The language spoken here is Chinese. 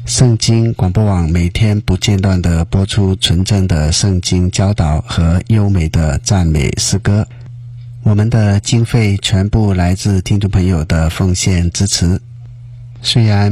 圣经广播网每天不间断地播出纯正的圣经教导和优美的赞美诗歌。我们的经费全部来自听众朋友的奉献支持。虽然